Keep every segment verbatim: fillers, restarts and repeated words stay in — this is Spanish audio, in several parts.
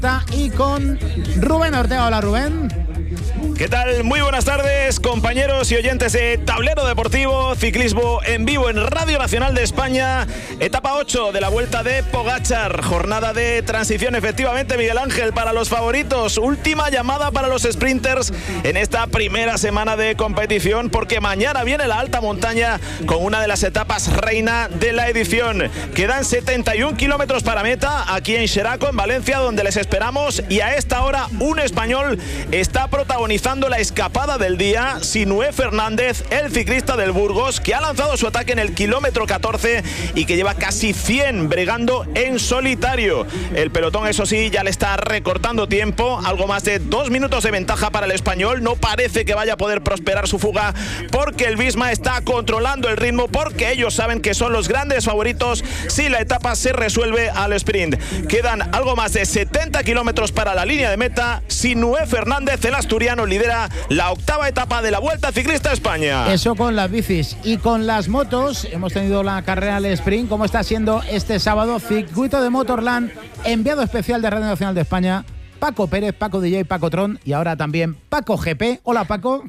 Y con Rubén Ortega. Hola, Rubén. ¿Qué tal? Muy buenas tardes, compañeros y oyentes de Tablero Deportivo, ciclismo en vivo en Radio Nacional de España, etapa ocho de la Vuelta de Pogačar, jornada de transición, efectivamente, Miguel Ángel, para los favoritos, última llamada para los sprinters en esta primera semana de competición, porque mañana viene la alta montaña con una de las etapas reina de la edición. Quedan setenta y un kilómetros para meta, aquí en Xeraco, en Valencia, donde les esperamos, y a esta hora un español está protagonizando la escapada del día, Sinué Fernández, el ciclista del Burgos, que ha lanzado su ataque en el kilómetro catorce y que lleva casi cien bregando en solitario. El pelotón, eso sí, ya le está recortando tiempo, algo más de dos minutos de ventaja para el español. No parece que vaya a poder prosperar su fuga, porque el Visma está controlando el ritmo, porque ellos saben que son los grandes favoritos si la etapa se resuelve al sprint. Quedan algo más de setenta kilómetros para la línea de meta. Sinué Fernández, el asturiano, lidera la octava etapa de la Vuelta Ciclista a España. Eso con las bicis. Y con las motos, hemos tenido la carrera al sprint, como está siendo este sábado, circuito de Motorland, enviado especial de Radio Nacional de España, Paco Pérez, Paco D J, Paco Tron, y ahora también Paco G P. Hola, Paco.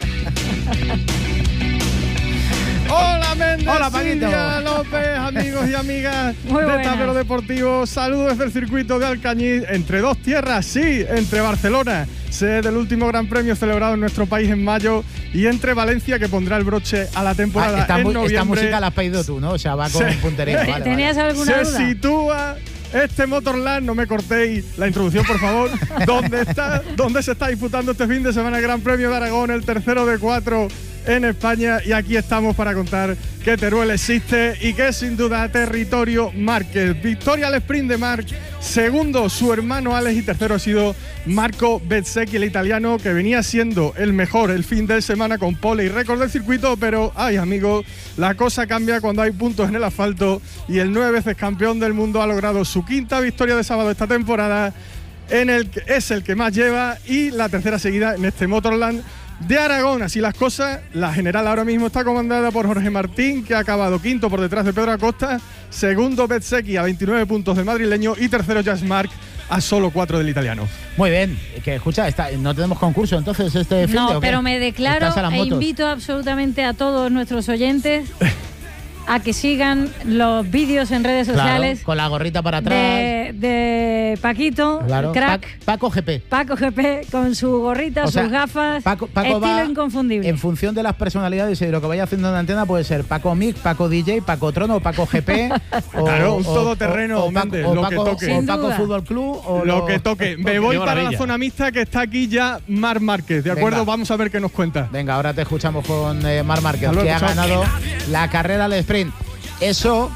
Hola, Méndez. Hola, Paquito. Silvia López, amigos y amigas de Tablero Deportivo. Saludos desde el circuito de Alcañiz, entre dos tierras, sí, entre Barcelona, sede del último Gran Premio celebrado en nuestro país en mayo, y entre Valencia, que pondrá el broche a la temporada ah, esta en mu- noviembre. Esta música la has pedido tú, ¿no? O sea, va con Se, puntería. Vale, ¿Tenías vale. alguna Se duda? sitúa este Motorland, no me cortéis la introducción, por favor, donde está, donde se está disputando este fin de semana el Gran Premio de Aragón, el tercero de cuatro en España, y aquí estamos para contar que Teruel existe y que es sin duda territorio Márquez. Victoria al sprint de Marc, segundo su hermano Alex, y tercero ha sido Marco Bezzecchi, el italiano, que venía siendo el mejor el fin de semana con pole y récord del circuito, pero ay, amigos, la cosa cambia cuando hay puntos en el asfalto, y el nueve veces campeón del mundo ha logrado su quinta victoria de sábado esta temporada, en el que es el que más lleva, y la tercera seguida en este Motorland de Aragón. Así las cosas, la general ahora mismo está comandada por Jorge Martín, que ha acabado quinto por detrás de Pedro Acosta, segundo Bezzecchi a veintinueve puntos del madrileño, y tercero Jas Marc a solo cuatro del italiano. Muy bien, que escucha, está, no tenemos concurso entonces este fin de No, pero me declaro e invito absolutamente a todos nuestros oyentes a que sigan los vídeos en redes sociales. Claro, con la gorrita para atrás. De, de Paquito, claro. crack. Pa- Paco G P. Paco G P, con su gorrita, O sea, sus gafas. Paco, Paco estilo va inconfundible. En función de las personalidades y de lo que vaya haciendo en la antena, puede ser Paco Mic, Paco D J, Paco Trono, Paco G P. o, claro, un o, todoterreno, o, o, Paco, Méndez, o lo Paco, que toque. o Sin Paco duda. Fútbol Club. O lo, lo que toque. Me voy para la zona mixta, que está aquí ya Marc Márquez, ¿de acuerdo? Venga. Vamos a ver qué nos cuenta. Venga, ahora te escuchamos con eh, Marc Márquez, Luego, que ha chao. ganado la carrera al sprint. Eso.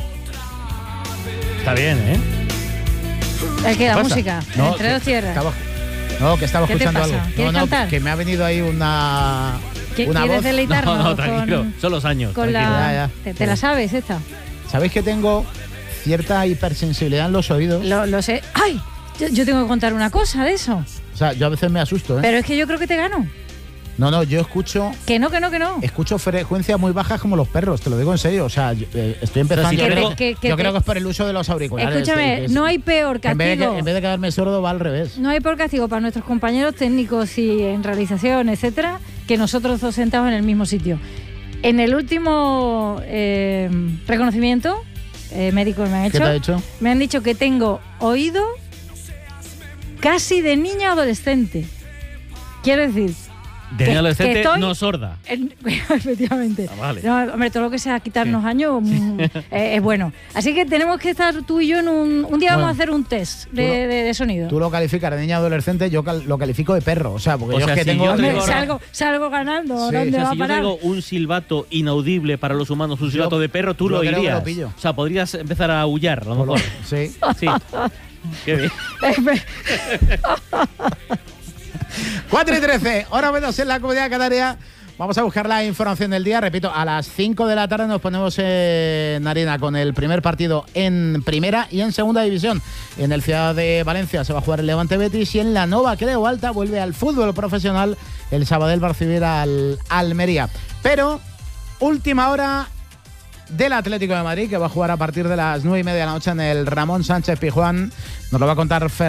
Está bien, ¿eh? Es que la pasa? música, No, entre que dos tierras. estaba- no, que estaba ¿Qué te escuchando pasa? algo. ¿Quieres no, no, cantar? que me ha venido ahí una. ¿Qué- una ¿Quieres voz. deleitarnos? No, no, tranquilo. Con, Son los años. con tranquilo. la, Ya, ya. ¿Te, te la sabes esta? ¿Sabéis que tengo cierta hipersensibilidad en los oídos? Lo, lo sé. ¡Ay! Yo, yo tengo que contar una cosa de eso. O sea, yo a veces me asusto, ¿eh? Pero es que yo creo que te gano. No, no, yo escucho Que no, que no, que no. escucho frecuencias muy bajas como los perros, te lo digo en serio. O sea, yo, eh, estoy empezando. si yo te- creo, que- que yo te- creo que es por el uso de los auriculares. Escúchame, que es- no hay peor en vez, de castigo. que- en vez de quedarme sordo, va al revés. No hay peor castigo para nuestros compañeros técnicos y en realización, etcétera, que nosotros dos sentados en el mismo sitio. En el último eh, reconocimiento eh, médico que me han hecho, ¿Qué te ha hecho? me han dicho que tengo oído casi de niña adolescente. Quiero decir, De que- niña adolescente, que estoy- no sorda. en- efectivamente. Ah, vale. No, hombre, todo lo que sea quitarnos años mm, eh, es bueno. Así que tenemos que estar tú y yo en un... Un día Bueno, vamos a hacer un test tú de, lo- de- de sonido. Tú lo calificas de niña adolescente, yo cal- lo califico de perro. O sea, porque O yo sea, es que si tengo. yo Hombre, traigo- salgo, salgo ganando. Sí. ¿Dónde O sea, va si a yo parar? traigo un silbato inaudible para los humanos, un Yo- silbato de perro, tú yo lo creo que oirías. lo pillo. O sea, podrías empezar a aullar, a lo mejor. Sí. Sí. Qué bien. cuatro y trece, hora menos en la Comunidad Canaria. Vamos a buscar la información del día. Repito, a las cinco de la tarde nos ponemos en harina con el primer partido en primera y en segunda división. En el Ciudad de Valencia se va a jugar el Levante Betis, y en la Nova Creu Alta vuelve al fútbol profesional el Sabadell va a recibir al Almería. Pero última hora del Atlético de Madrid, que va a jugar a partir de las nueve y media de la noche en el Ramón Sánchez Pizjuán. Nos lo va a contar Fer